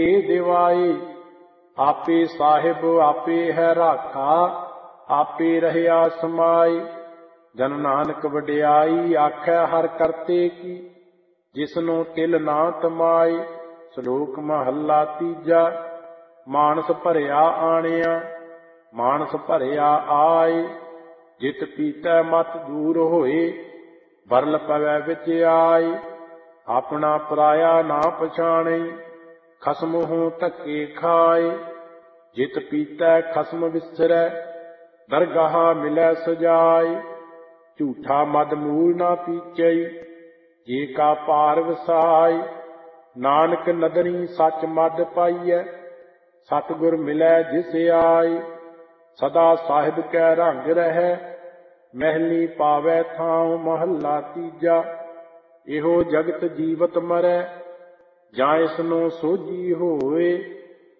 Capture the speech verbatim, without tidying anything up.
ਦਿਵਾਏ। ਆਪੇ ਸਾਹਿਬ ਆਪੇ ਹੈ ਰਾਖਾ, ਆਪੇ ਰਹਿਆ ਸਮਾਏ। ਜਨ ਨਾਨਕ ਵਡਿਆਈ ਆਖੈ ਹਰ ਕਰਤੇ ਕੀ, ਜਿਸਨੂੰ ਤਿਲ ਨਾ ਤਮਾਏ। ਸ਼ਲੋਕ ਮਹੱਲਾ ਤੀਜਾ। ਮਾਨਸ ਭਰਿਆ ਆਣਿਆ, ਮਾਨਸ ਭਰਿਆ ਆਏ। ਜਿਤ ਪੀਤੈ ਮਤ ਦੂਰ ਹੋਏ, ਬਰਲ ਪਵੈ ਵਿੱਚ ਆਏ। ਆਪਣਾ ਪਰਾਇਆ ਨਾ ਪਛਾਣੈ, ਖਸਮ ਹੋਂ ਧੱਕੇ ਖਾਏ। ਜਿਤ ਪੀਤੈ ਖਸਮ ਵਿਸਰੈ, ਦਰਗਾਹ ਮਿਲੈ ਸਜਾਏ। ਝੂਠਾ ਮਦ ਮੂਲ ਨਾ ਪੀਚੈ, ਜੇ ਕਾ ਭਾਰ ਵਸਾਏ। ਨਾਨਕ ਨਦਰੀ ਸੱਚ ਮਦ ਪਾਈਐ, ਸਤਿਗੁਰ ਮਿਲੈ ਜਿਸ ਆਏ। ਸਦਾ ਸਾਹਿਬ ਕੈ ਰੰਗ ਰਹੈ, ਮਹਿਲੀ ਪਾਵੈ ਥਾਉ। ਮਹੱਲਾ ਤੀਜਾ। ਇਹੋ ਜਗਤ ਜੀਵਤ ਮਰੈ, ਜਾਂ ਇਸਨੂੰ ਸੋਝੀ ਹੋਏ।